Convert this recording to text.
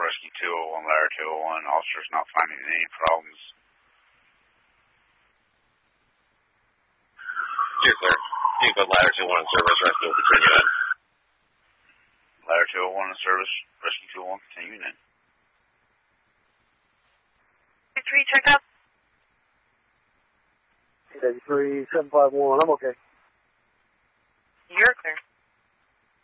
Rescue 201, Ladder 201. Officers not finding any problems. You're clear. You can put Ladder 201 in service, Rescue will continue in. Ladder 201 in service, Rescue 201 continuing in. 3, check up. 83, 751, I'm okay. You're clear.